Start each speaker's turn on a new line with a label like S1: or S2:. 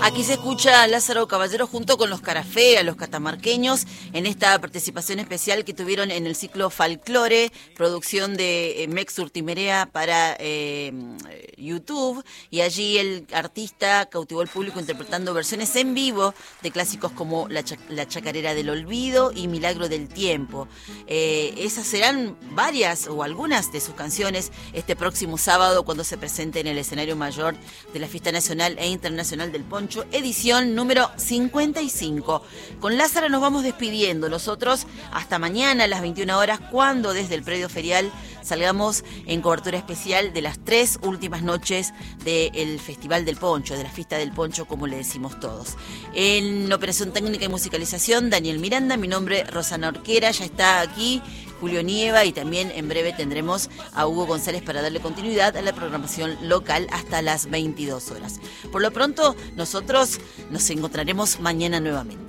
S1: Aquí se escucha a Lázaro Caballero junto con los Carafea, los catamarqueños, en esta participación especial que tuvieron en el ciclo Folklore, producción de Mex Urtimerea para YouTube, y allí el artista cautivó al público interpretando versiones en vivo de clásicos como La Chacarera del Olvido y Milagro del Tiempo. Esas serán varias o algunas de sus canciones este próximo sábado cuando se presente en el escenario mayor de la Fiesta Nacional e Internacional del Poncho, edición número 55. Con Lázaro nos vamos despidiendo. Nosotros hasta mañana a las 21 horas, cuando desde el predio ferial salgamos en cobertura especial de las 3 últimas noches del Festival del Poncho, de la Fiesta del Poncho, como le decimos todos. En operación técnica y musicalización, Daniel Miranda. Mi nombre, Rosana Orquera. Ya está aquí Julio Nieva, y también en breve tendremos a Hugo González para darle continuidad a la programación local hasta las 22 horas. Por lo pronto, nosotros nos encontraremos mañana nuevamente.